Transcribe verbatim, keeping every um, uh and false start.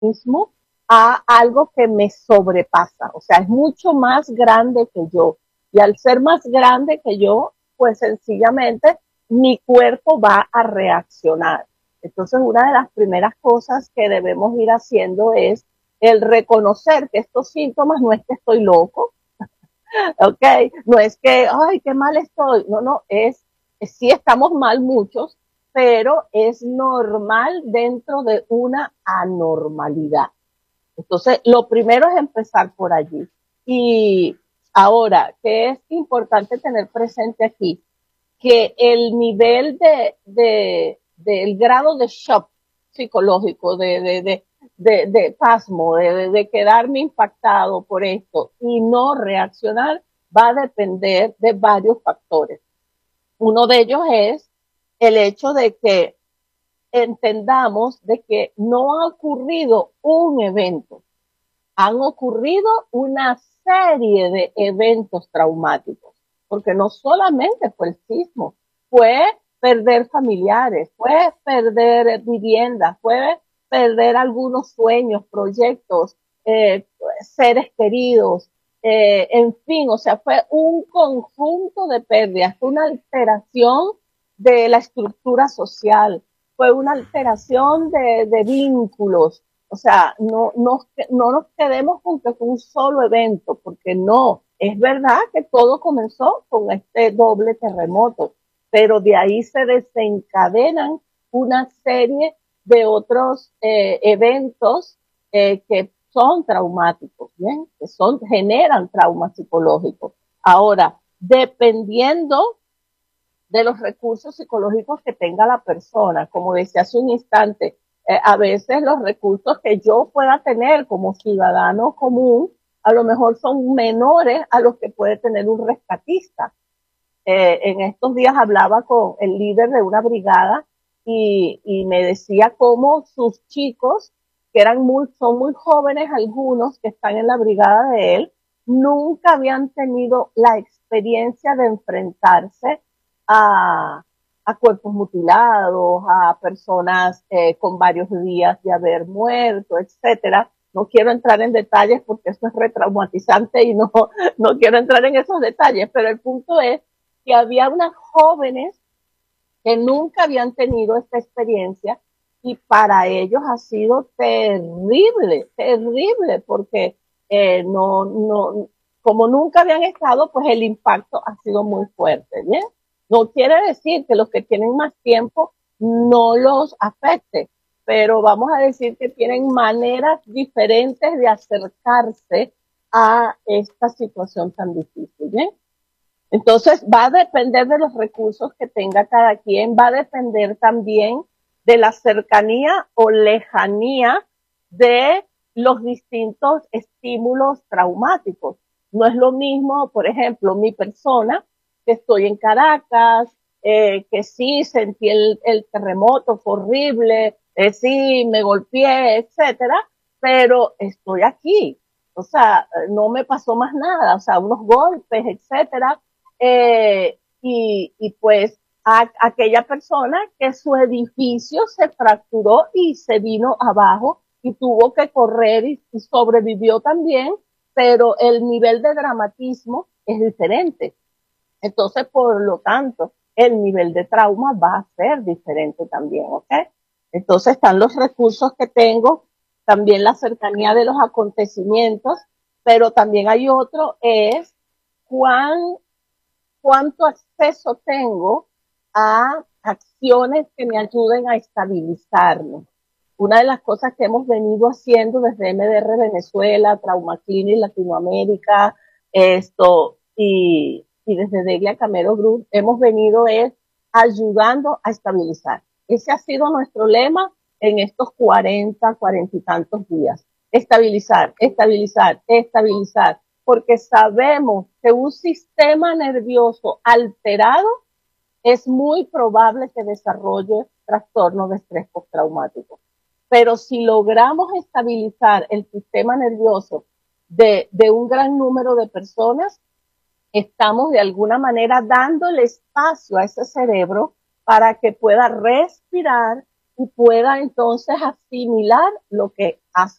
mismo a algo que me sobrepasa, o sea, es mucho más grande que yo. Y al ser más grande que yo, pues sencillamente mi cuerpo va a reaccionar. Entonces, una de las primeras cosas que debemos ir haciendo es el reconocer que estos síntomas no es que estoy loco, ¿ok? No es que, ay, qué mal estoy. No, no, es, es sí estamos mal muchos, pero es normal dentro de una anormalidad. Entonces, lo primero es empezar por allí. Y ahora, ¿qué es importante tener presente aquí? Que el nivel de, de, del grado de shock psicológico, de, de, de, de, de pasmo, de, de, de quedarme impactado por esto y no reaccionar, va a depender de varios factores. Uno de ellos es el hecho de que entendamos de que no ha ocurrido un evento, han ocurrido una serie de eventos traumáticos, porque no solamente fue el sismo, fue perder familiares, fue perder viviendas, fue perder algunos sueños, proyectos, eh, seres queridos, eh, en fin, o sea, fue un conjunto de pérdidas, fue una alteración de la estructura social, fue una alteración de, de vínculos. O sea, no, no, no nos quedemos con que fue un solo evento, porque no, es verdad que todo comenzó con este doble terremoto, pero de ahí se desencadenan una serie de otros eh, eventos eh, que son traumáticos, ¿bien? Que son, generan traumas psicológicos. Ahora, dependiendo de los recursos psicológicos que tenga la persona, como decía hace un instante, eh, a veces los recursos que yo pueda tener como ciudadano común, a lo mejor son menores a los que puede tener un rescatista. Eh, en estos días hablaba con el líder de una brigada y, y me decía cómo sus chicos, que eran muy, son muy jóvenes algunos que están en la brigada de él, nunca habían tenido la experiencia de enfrentarse a, a cuerpos mutilados, a personas eh, con varios días de haber muerto, etcétera. No quiero entrar en detalles porque eso es retraumatizante y no, no quiero entrar en esos detalles, pero el punto es que había unas jóvenes que nunca habían tenido esta experiencia y para ellos ha sido terrible, terrible, porque eh, no, no, como nunca habían estado, pues el impacto ha sido muy fuerte, ¿bien? No quiere decir que los que tienen más tiempo no los afecte, pero vamos a decir que tienen maneras diferentes de acercarse a esta situación tan difícil, ¿bien? Entonces va a depender de los recursos que tenga cada quien, va a depender también de la cercanía o lejanía de los distintos estímulos traumáticos. No es lo mismo, por ejemplo, mi persona, que estoy en Caracas, eh, que sí sentí el, el terremoto, fue horrible, eh, sí me golpeé, etcétera, pero estoy aquí. O sea, no me pasó más nada, o sea, unos golpes, etcétera, eh, y, y pues a, a aquella persona que su edificio se fracturó y se vino abajo y tuvo que correr y, y sobrevivió también, pero el nivel de dramatismo es diferente. Entonces, por lo tanto, el nivel de trauma va a ser diferente también, ¿ok? Entonces están los recursos que tengo, también la cercanía de los acontecimientos, pero también hay otro, es cuán cuánto acceso tengo a acciones que me ayuden a estabilizarme. Una de las cosas que hemos venido haciendo desde M D R Venezuela, Trauma Clinic Latinoamérica, esto, y, y desde Deglia Camero Group, hemos venido es ayudando a estabilizar. Ese ha sido nuestro lema en estos cuarenta, cuarenta y tantos días. Estabilizar, estabilizar, estabilizar, porque sabemos que un sistema nervioso alterado es muy probable que desarrolle trastornos de estrés postraumático. Pero si logramos estabilizar el sistema nervioso de, de un gran número de personas, estamos de alguna manera dándole espacio a ese cerebro para que pueda respirar y pueda entonces asimilar lo que hace